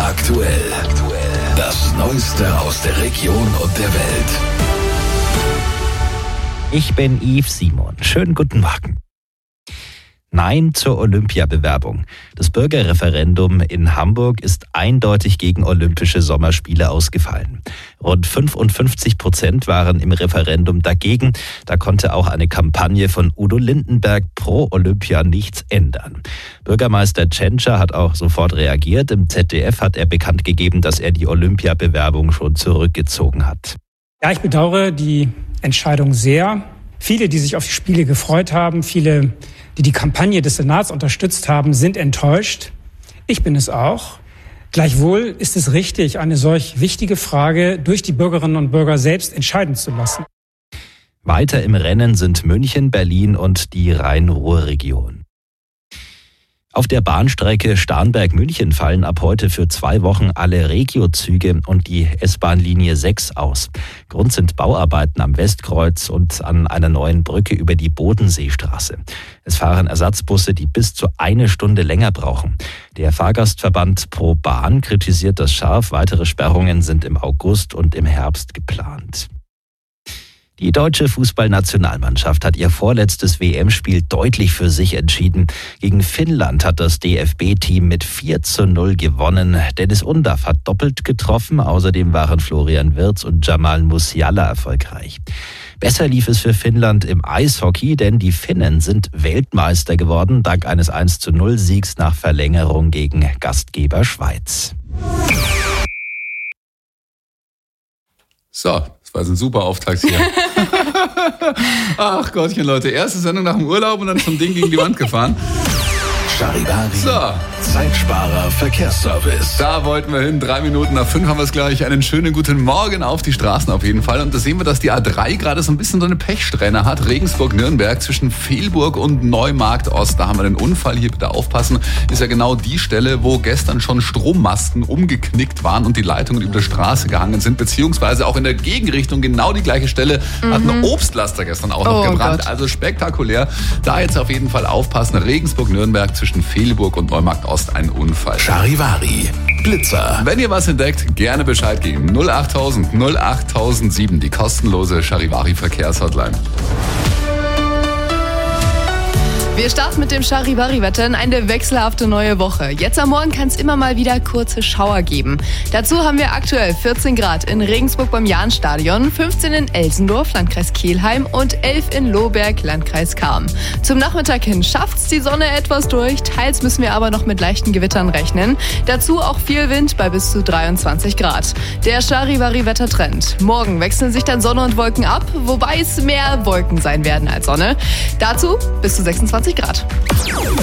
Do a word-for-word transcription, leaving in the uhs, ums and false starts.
aktuell. Das Neueste aus der Region und der Welt. Ich bin Yves Simon. Schönen guten Morgen. Nein zur Olympiabewerbung. Das Bürgerreferendum in Hamburg ist eindeutig gegen Olympische Sommerspiele ausgefallen. Rund fünfundfünfzig Prozent waren im Referendum dagegen. Da konnte auch eine Kampagne von Udo Lindenberg pro Olympia nichts ändern. Bürgermeister Tschentscher hat auch sofort reagiert. Im Z D F hat er bekannt gegeben, dass er die Olympiabewerbung schon zurückgezogen hat. Ja, ich bedauere die Entscheidung sehr. Viele, die sich auf die Spiele gefreut haben, viele, die die Kampagne des Senats unterstützt haben, sind enttäuscht. Ich bin es auch. Gleichwohl ist es richtig, eine solch wichtige Frage durch die Bürgerinnen und Bürger selbst entscheiden zu lassen. Weiter im Rennen sind München, Berlin und die Rhein-Ruhr-Region. Auf der Bahnstrecke Starnberg-München fallen ab heute für zwei Wochen alle Regio-Züge und die S-Bahn-Linie sechs aus. Grund sind Bauarbeiten am Westkreuz und an einer neuen Brücke über die Bodenseestraße. Es fahren Ersatzbusse, die bis zu eine Stunde länger brauchen. Der Fahrgastverband Pro Bahn kritisiert das scharf. Weitere Sperrungen sind im August und im Herbst geplant. Die deutsche Fußballnationalmannschaft hat ihr vorletztes W M-Spiel deutlich für sich entschieden. Gegen Finnland hat das D F B-Team mit vier zu null gewonnen. Dennis Undaff hat doppelt getroffen. Außerdem waren Florian Wirtz und Jamal Musiala erfolgreich. Besser lief es für Finnland im Eishockey, denn die Finnen sind Weltmeister geworden, dank eines eins zu null Siegs nach Verlängerung gegen Gastgeber Schweiz. So, das war so ein super Auftakt hier. Ach Gottchen, Leute. Erste Sendung nach dem Urlaub und dann zum Ding gegen die Wand gefahren. Charivari, So, Zeitsparer Verkehrsservice. da wollten wir hin. Drei Minuten nach fünf haben wir es gleich. Einen schönen guten Morgen auf die Straßen auf jeden Fall. Und da sehen wir, dass die A drei gerade so ein bisschen so eine Pechsträhne hat. Regensburg-Nürnberg zwischen Velburg und Neumarkt-Ost. Da haben wir den Unfall. Hier bitte aufpassen. Ist ja genau die Stelle, wo gestern schon Strommasten umgeknickt waren und die Leitungen über der Straße gehangen sind. Beziehungsweise auch in der Gegenrichtung genau die gleiche Stelle mhm. hat ein Obstlaster gestern auch noch Oh gebrannt. Gott. Also spektakulär. Da jetzt auf jeden Fall aufpassen. Regensburg-Nürnberg zwischen Velburg und Neumarkt-Ost ein Unfall. Charivari, Blitzer. Wenn ihr was entdeckt, gerne Bescheid geben. null achttausend null achttausendsieben, die kostenlose Charivari Verkehrshotline. Wir starten mit dem Charivari-Wetter in eine wechselhafte neue Woche. Jetzt am Morgen kann es immer mal wieder kurze Schauer geben. Dazu haben wir aktuell vierzehn Grad in Regensburg beim Jahnstadion, fünfzehn in Elsendorf, Landkreis Kelheim und elf in Lohberg, Landkreis Cham. Zum Nachmittag hin schafft's die Sonne etwas durch, teils müssen wir aber noch mit leichten Gewittern rechnen. Dazu auch viel Wind bei bis zu dreiundzwanzig Grad. Der Charivari-Wettertrend. Morgen wechseln sich dann Sonne und Wolken ab, wobei es mehr Wolken sein werden als Sonne. Dazu bis zu sechsundzwanzig Grad.